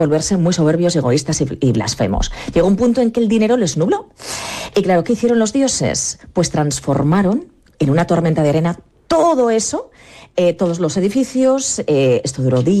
volverse muy soberbios, egoístas y blasfemos. Llegó un punto en que el dinero les nubló. Y claro, ¿qué hicieron los dioses? Pues transformaron en una tormenta de arena todo eso, todos los edificios, esto duró días.